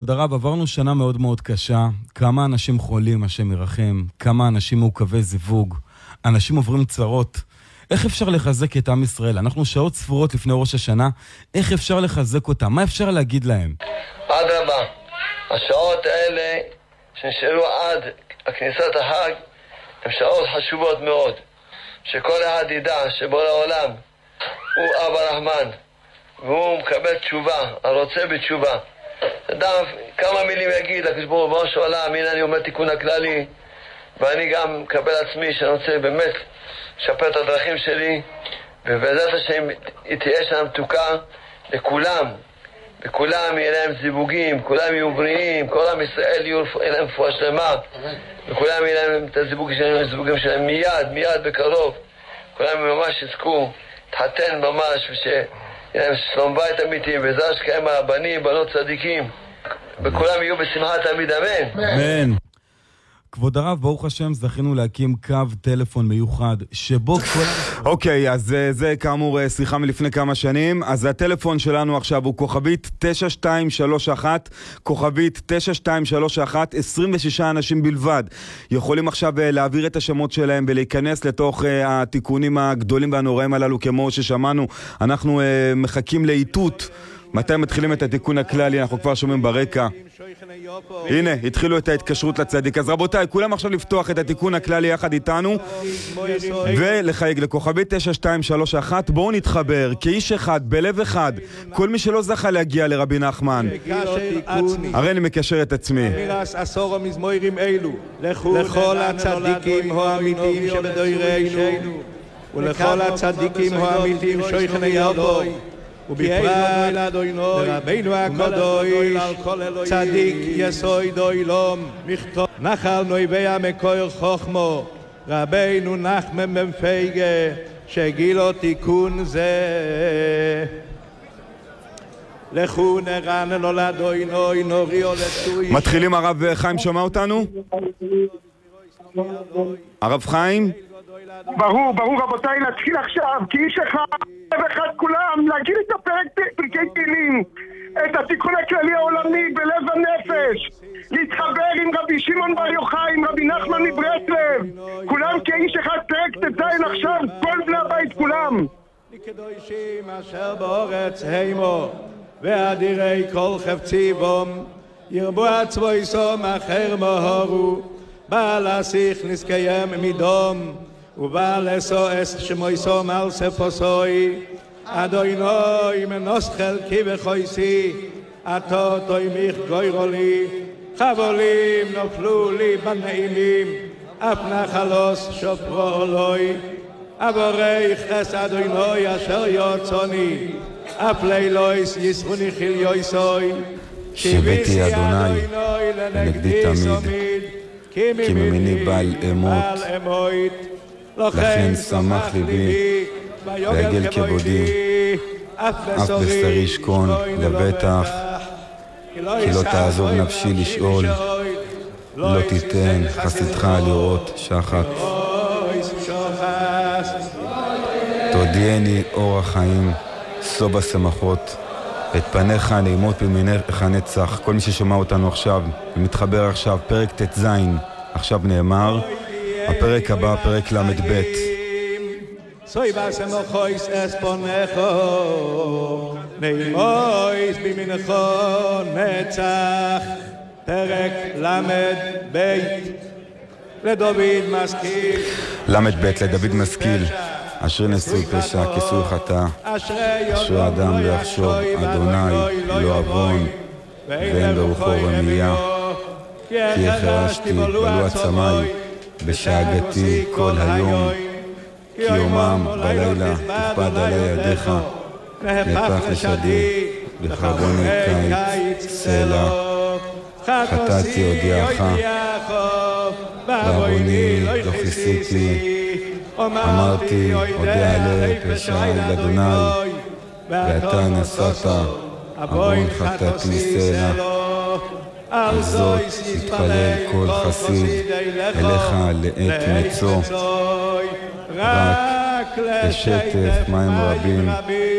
כבוד הרב, עברנו שנה מאוד מאוד קשה. כמה אנשים חולים, השם ירחם, כמה אנשים מעוכבי זיווג, אנשים עוברים צרות. איך אפשר לחזק את עם ישראל? אנחנו שעות ספורות לפני ראש השנה, איך אפשר לחזק אותם? מה אפשר להגיד להם? אדרבה, השעות האלה שנשארו עד הכניסת החג הן שעות חשובות מאוד, שכל אחד ידע שבורא העולם הוא אבא רחמן והוא מקבל תשובה, הרוצה בתשובה. אדם כמה מילים יגיד לקדוש ברוך הוא של עולם, הנה אני אומר תיקון הכללי, ואני גם מקבל עצמי שאני רוצה באמת לשפר את הדרכים שלי, ובעזרת השם תהיה שם מתוקה לכולם, וכולם יהיה להם זיווגים, כולם יהיו בריאים, כל עם ישראל יהיה להם רפואה שלמה, וכולם יהיה להם את הזיווגים שלהם מיד בקרוב, כולם ממש יזכו להתחתן ממש, ושיהיה להם שלום בית אמיתי, בעזרת שקיים הבנים, בנות צדיקים, וכולם יהיו בשמחה תמיד, אמן. אמן. כבוד הרב, ברוך השם, זכינו להקים קו טלפון מיוחד, שבו כל... אוקיי, אז זה כאמור שיחה מלפני כמה שנים. אז הטלפון שלנו עכשיו הוא כוכבית 9231, כוכבית 9231, 26 אנשים בלבד יכולים עכשיו להעביר את השמות שלהם ולהיכנס לתוך התיקונים הגדולים והנוראים הללו, כמו ששמענו. אנחנו מחכים לאיתות. מתי מתחילים את התיקון הכללי? אנחנו כבר שומעים ברקע. הנה, התחילו את ההתקשרות לצדיק. אז רבותיי, כולם עכשיו לפתוח את התיקון הכללי יחד איתנו ולחייג לכוכבית 9231. בואו נתחבר כאיש אחד, בלב אחד, כל מי שלא זכה להגיע לרבי נחמן. הרי אני מקשר את עצמי. עשור המזמורים אלו לכל הצדיקים האמיתיים שבדורנו ולכל הצדיקים האמיתיים שויכני ירבוי, ובפרט לרבינו הקדוש צדיק יסוד עולם נחל נויביה מקור חוכמו רבינו נחמן בן פייגה שגילו תיקון זה. לכו נרננו לאדונו נוריו לצוי. מתחילים. הרב חיים שומע אותנו? הרב חיים? ברור רבותיי, להתחיל עכשיו כאיש אחד כולם להגיד את הפרק פרקי תהילים, את התיקון הכללי העולמי בלב הנפש, להתחבר עם רבי שמעון בר יוחאי, עם רבי נחמן מברסלב, כולם כאיש אחד פרק ט"ז עכשיו, כל בני הבית כולם. לקדושים אשר באורץ הימו ואדירי כל חפצי בום ירבו עצמו יסום אחר מהורו בעל השיח נזקיים מדום ובעל אסו שמו יסום על ספוסוי אדוינוי מנוס חלקי וחויסי עתו תוימיך גוירו לי חבולים נופלו לי בנעימים אף נחלוס שופרו עולוי אבורי חס אדוינוי אשר יוצוני אף לילויס יסחוני חיליוסוי שיביתי אדוני לנגדי תמיד כי ממיני בעל אמות לכן שמח ליבי ועגל כבודי אף בשרי ישכון לבטח כי לא תעזוב נפשי לשאול לא תיתן חסידך לראות שחת תודיעני אור החיים סלוב השמחות את פניך נעימות במינך נצח. כל מי ששומע אותנו עכשיו ומתחבר עכשיו, פרק ט"ז עכשיו נאמר, הפרק הבא פרק ל"ב. סוי בשמחויס אס פונכו נעימויס במינכו נצח, פרק ל"ב לדוד משכיל. ל"ב לדוד משכיל. אשרי נשוי פשע כיסוי חטא, אשרי אדם לא יחשוב אדוני לא עוון ואין ברוחו רמייה, כי החרשתי ולו עצמי בשאגתי כל היום, כי יומם בלילה תכבד עלי ידיך נהפך לשדי בחרבוני קיץ סלע. חטאתי הודיעך בעווני לא כיסיתי, אמרתי אודה לפשעי לאדוני ואתה נשאת עוון חטאתי סלע. על זאת יתפלל כל חסיד אליך לעת מצוא, רק לשטף מים רבים